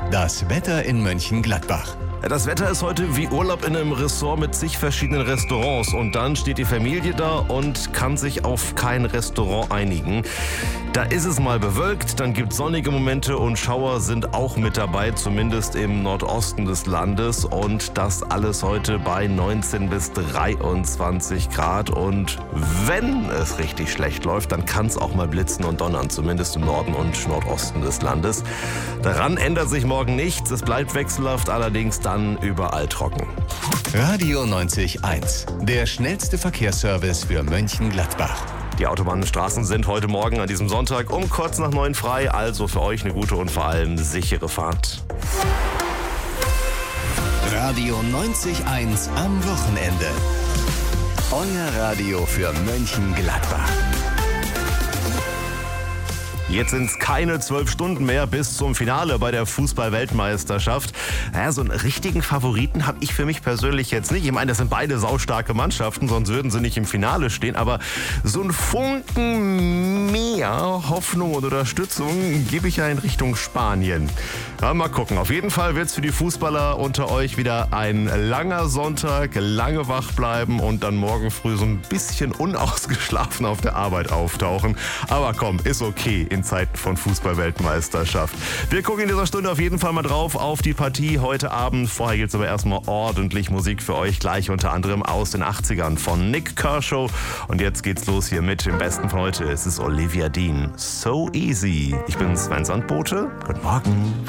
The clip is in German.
Das Wetter in Mönchengladbach. Das Wetter ist heute wie Urlaub in einem Ressort mit zig verschiedenen Restaurants. Und dann steht die Familie da und kann sich auf kein Restaurant einigen. Da ist es mal bewölkt, dann gibt es sonnige Momente und Schauer sind auch mit dabei, zumindest im Nordosten des Landes. Und das alles heute bei 19 bis 23 Grad. Und wenn es richtig schlecht läuft, dann kann es auch mal blitzen und donnern, zumindest im Norden und Nordosten des Landes. Daran ändert sich morgen nichts. Es bleibt wechselhaft, allerdings dann überall trocken. Radio 90.1, der schnellste Verkehrsservice für Mönchengladbach. Die Autobahnstraßen sind heute Morgen an diesem Sonntag um kurz nach 9 frei, also für euch eine gute und vor allem sichere Fahrt. Radio 90.1 am Wochenende. Euer Radio für Mönchengladbach. Jetzt sind es keine 12 Stunden mehr bis zum Finale bei der Fußball-Weltmeisterschaft. Naja, so einen richtigen Favoriten habe ich für mich persönlich jetzt nicht. Ich meine, das sind beide saustarke Mannschaften, sonst würden sie nicht im Finale stehen. Aber so einen Funken mehr Hoffnung und Unterstützung gebe ich ja in Richtung Spanien. Ja, mal gucken. Auf jeden Fall wird es für die Fußballer unter euch wieder ein langer Sonntag, lange wach bleiben und dann morgen früh so ein bisschen unausgeschlafen auf der Arbeit auftauchen. Aber komm, ist okay in Zeiten von Fußball-Weltmeisterschaft. Wir gucken in dieser Stunde auf jeden Fall mal drauf auf die Partie heute Abend. Vorher gibt es aber erstmal ordentlich Musik für euch, gleich unter anderem aus den 80ern von Nik Kershaw. Und jetzt geht's los hier mit dem Besten von heute. Es ist Olivia Dean. So Easy. Ich bin Sven Sandbote. Guten Morgen.